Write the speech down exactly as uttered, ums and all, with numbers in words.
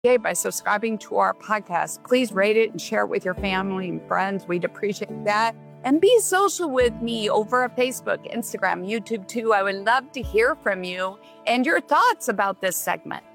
by subscribing to our podcast. Please rate it and share it with your family and friends. We'd appreciate that. And be social with me over at Facebook, Instagram, YouTube too. I would love to hear from you and your thoughts about this segment.